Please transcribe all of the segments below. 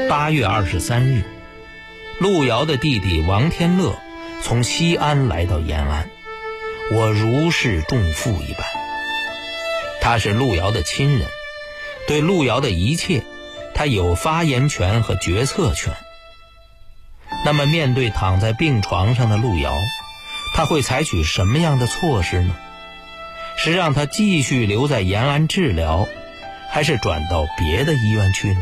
8月23日，路遥的弟弟王天乐从西安来到延安，我如释重负一般。他是路遥的亲人，对路遥的一切，他有发言权和决策权。那么面对躺在病床上的路遥，他会采取什么样的措施呢？是让他继续留在延安治疗，还是转到别的医院去呢？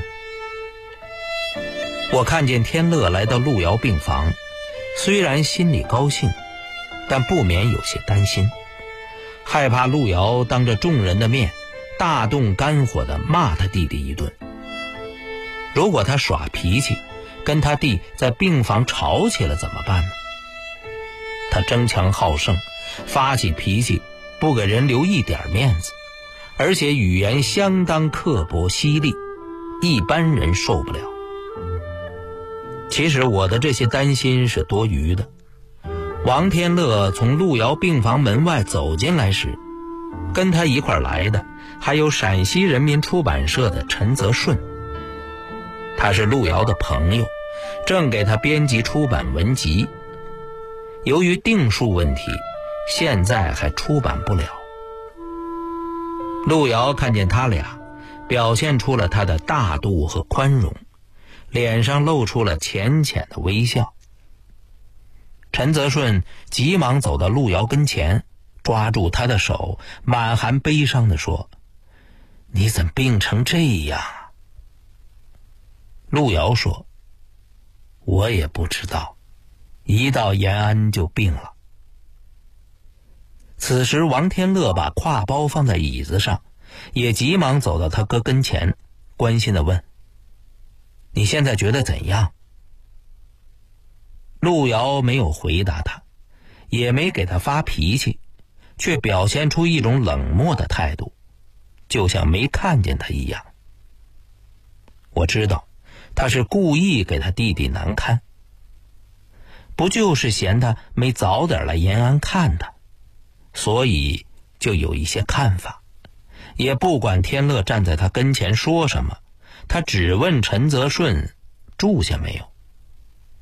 我看见天乐来到路遥病房，虽然心里高兴，但不免有些担心，害怕路遥当着众人的面大动肝火地骂他弟弟一顿。如果他耍脾气，跟他弟在病房吵起了怎么办呢？他争强好胜，发起脾气不给人留一点面子，而且语言相当刻薄犀利，一般人受不了。其实我的这些担心是多余的。王天乐从路遥病房门外走进来时，跟他一块来的还有陕西人民出版社的陈泽顺。他是路遥的朋友，正给他编辑出版文集，由于定数问题，现在还出版不了。路遥看见他俩，表现出了他的大度和宽容，脸上露出了浅浅的微笑。陈泽顺急忙走到路遥跟前，抓住他的手，满含悲伤地说：“你怎病成这样？”路遥说：“我也不知道，一到延安就病了。”此时王天乐把挎包放在椅子上，也急忙走到他哥跟前，关心地问：“你现在觉得怎样？”路遥没有回答他，也没给他发脾气，却表现出一种冷漠的态度，就像没看见他一样。我知道他是故意给他弟弟难堪，不就是嫌他没早点来延安看他，所以就有一些看法，也不管天乐站在他跟前说什么，他只问陈泽顺住下没有。